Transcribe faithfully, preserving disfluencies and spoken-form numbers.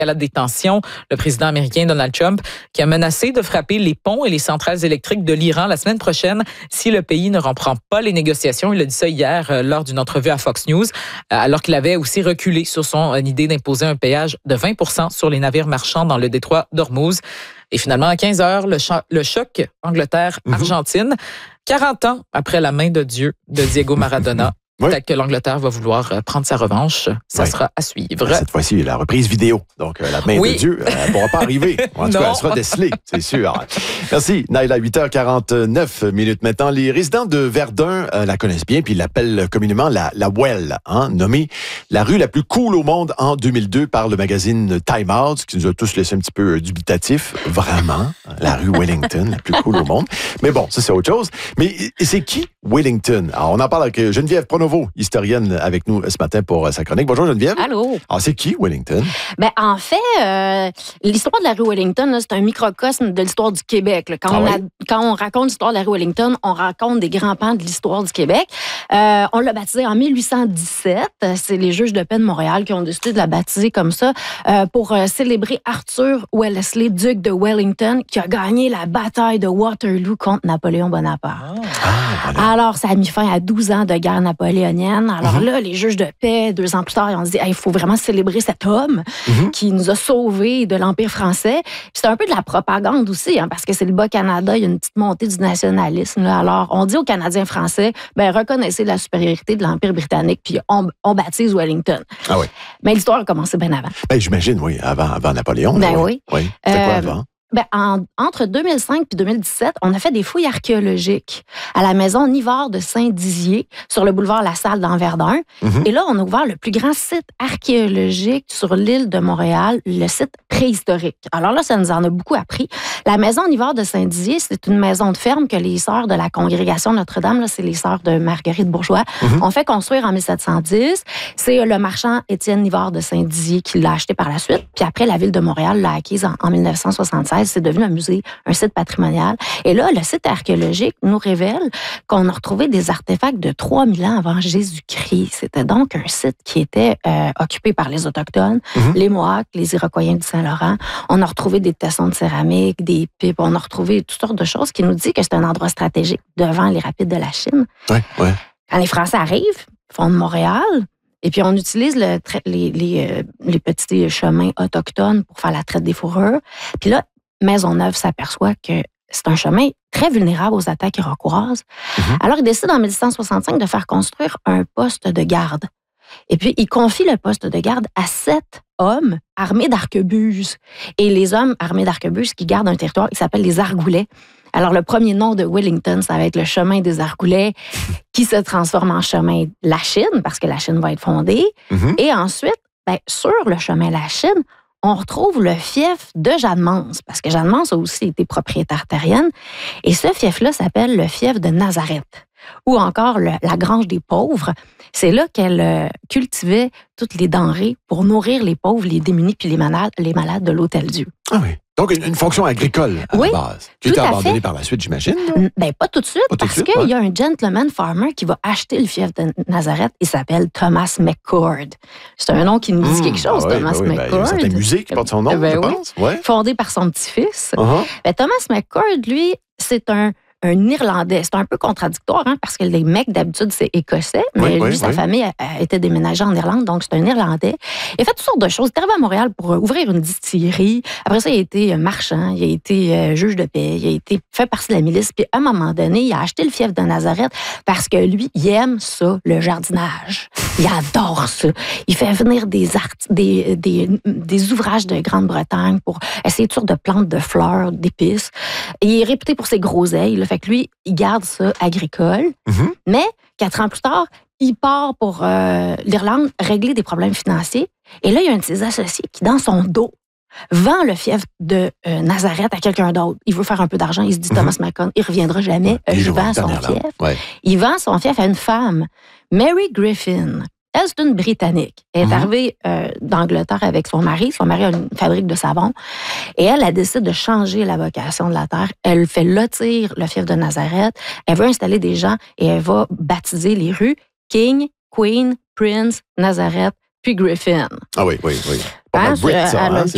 la détention, le président américain Donald Trump qui a menacé de frapper les ponts et les centrales électriques de l'Iran la semaine prochaine si le pays ne reprend pas les négociations. Il a dit ça hier euh, lors d'une entrevue à Fox News, euh, alors qu'il avait aussi reculé sur son euh, idée d'imposer un péage de vingt pour cent sur les navires marchands dans le détroit d'Ormuz. Et finalement, à quinze heures, le, cho- le choc Angleterre-Argentine, quarante ans après la main de Dieu de Diego Maradona. Oui. Peut-être que l'Angleterre va vouloir prendre sa revanche. Ça oui. sera à suivre. Cette fois-ci, la reprise vidéo. Donc, euh, la main oui. de Dieu, elle ne pourra pas arriver. En tout Non. cas, elle sera décelée, c'est sûr. Merci, Naila. huit heures quarante-neuf minutes maintenant. Les résidents de Verdun euh, la connaissent bien, puis ils l'appellent communément la, la Well, hein, nommée la rue la plus cool au monde en deux mille deux par le magazine Time Out, ce qui nous a tous laissé un petit peu dubitatifs. Vraiment, la rue Wellington, la plus cool au monde. Mais bon, ça, c'est autre chose. Mais c'est qui Wellington? Alors, on en parle avec Geneviève Pronovo, historienne, avec nous ce matin pour sa chronique. Bonjour Geneviève. Allô. Alors, c'est qui Wellington? Ben, en fait, euh, l'histoire de la rue Wellington, là, c'est un microcosme de l'histoire du Québec. Là. Quand, Ah on oui? a, quand on raconte l'histoire de la rue Wellington, on raconte des grands pans de l'histoire du Québec. Euh, on l'a baptisé en mille huit cent dix-sept. C'est les juges de paix de Montréal qui ont décidé de la baptiser comme ça euh, pour euh, célébrer Arthur Wellesley, duc de Wellington, qui a gagné la bataille de Waterloo contre Napoléon Bonaparte. Ah, voilà. Alors, ça a mis fin à douze ans de guerre napoléonienne. Alors Mm-hmm. là, les juges de paix, deux ans plus tard, ils ont dit il hey, faut vraiment célébrer cet homme Mm-hmm. qui nous a sauvés de l'Empire français. Puis c'est un peu de la propagande aussi, hein, parce que c'est le Bas-Canada, il y a une petite montée du nationalisme. Là. Alors, on dit aux Canadiens français ben reconnaissez la supériorité de l'Empire britannique, puis on, on baptise Wellington. Ah oui. Mais l'histoire a commencé bien avant. Ben, j'imagine, oui, avant, avant Napoléon. Ben là, oui. Oui. C'était quoi Euh, avant? Ben, en, entre deux mille cinq et deux mille dix-sept, on a fait des fouilles archéologiques à la maison Nivard de Saint-Dizier, sur le boulevard La Salle dans Verdun. Mm-hmm. Et là, on a ouvert le plus grand site archéologique sur l'île de Montréal, le site préhistorique. Alors là, ça nous en a beaucoup appris. La maison Nivard de Saint-Dizier, c'est une maison de ferme que les sœurs de la congrégation Notre-Dame, là, c'est les sœurs de Marguerite Bourgeois, Mm-hmm. ont fait construire en mille sept cent dix. C'est le marchand Étienne Nivard de Saint-Dizier qui l'a acheté par la suite. Puis après, la ville de Montréal l'a acquise en, en mille neuf cent soixante-seize. C'est devenu un musée, un site patrimonial. Et là, le site archéologique nous révèle qu'on a retrouvé des artefacts de trois mille ans avant Jésus-Christ. C'était donc un site qui était euh, occupé par les Autochtones, Mm-hmm. les Mohawks, les Iroquois du Saint-Laurent. On a retrouvé des tessons de céramique, des pipes, on a retrouvé toutes sortes de choses qui nous disent que c'est un endroit stratégique devant les rapides de la Chine. Oui, oui. Quand les Français arrivent, ils font de Montréal, et puis on utilise le tra- les, les, euh, les petits chemins autochtones pour faire la traite des fourrures. Puis là, Maisonneuve s'aperçoit que c'est un chemin très vulnérable aux attaques iroquoises. Mm-hmm. Alors, il décide en mille cent soixante-cinq de faire construire un poste de garde. Et puis, il confie le poste de garde à sept hommes armés d'arquebuses. Et les hommes armés d'arquebuses qui gardent un territoire, ils s'appellent les Argoulets. Alors, le premier nom de Wellington, ça va être le chemin des Argoulets, qui se transforme en chemin de la Chine, parce que la Chine va être fondée. Mm-hmm. Et ensuite, ben, sur le chemin de la Chine, on retrouve le fief de Jeanne Mance, parce que Jeanne Mance a aussi été propriétaire terrienne. Et ce fief-là s'appelle le fief de Nazareth, ou encore le, la grange des pauvres. C'est là qu'elle euh, cultivait toutes les denrées pour nourrir les pauvres, les démunis, puis les malades, les malades de l'Hôtel-Dieu. Ah oui. Donc, une, une fonction agricole à Oui, la base, qui a tout été à abandonnée fait. par la suite, j'imagine. N- Ben, pas tout de suite, Pas tout de parce suite, qu'il ouais. y a un gentleman farmer qui va acheter le fief de Nazareth. Il s'appelle Thomas McCord. C'est un nom qui nous dit Mmh, quelque chose, ah oui, Thomas ben oui, ben, il y a un McCord. certain musée qui porte son nom, Ben je oui. pense. Ouais. Fondé par son petit-fils. Uh-huh. Ben, Thomas McCord, lui, c'est un, un Irlandais. C'est un peu contradictoire, hein, parce que les mecs, d'habitude, c'est écossais, mais Oui, lui, oui, sa oui. famille a, a été déménagée en Irlande, donc c'est un Irlandais. Il a fait toutes sortes de choses. Il est arrivé à Montréal pour euh, ouvrir une distillerie. Après ça, il a été euh, marchand, il a été euh, juge de paix, il a été fait partie de la milice. Puis à un moment donné, il a acheté le fief de Nazareth parce que lui, il aime ça, le jardinage. Il adore ça. Il fait venir des, art- des, des, des ouvrages de Grande-Bretagne pour essayer toutes sortes de plantes, de fleurs, d'épices. Et il est réputé pour ses groseilles. Là. Fait que lui, il garde ça agricole. Mm-hmm. Mais quatre ans plus tard, il part pour euh, l'Irlande régler des problèmes financiers. Et là, il y a un de ses associés qui, dans son dos, vend le fief de euh, Nazareth à quelqu'un d'autre. Il veut faire un peu d'argent. Il se dit, Mm-hmm. Thomas McCord, il ne reviendra jamais. Il Je joue vends en son Irlande. fief. Ouais. Il vend son fief à une femme, Mary Griffin. Elle, c'est une Britannique. Elle est Mhm. arrivée euh, d'Angleterre avec son mari. Son mari a une fabrique de savon. Et elle, elle décide de changer la vocation de la terre. Elle fait lotir le fief de Nazareth. Elle veut installer des gens et elle va baptiser les rues King, Queen, Prince, Nazareth, puis Griffin. Ah oui, oui, oui. Pas Hein, mal Brit, ça, elle a hein? le C'est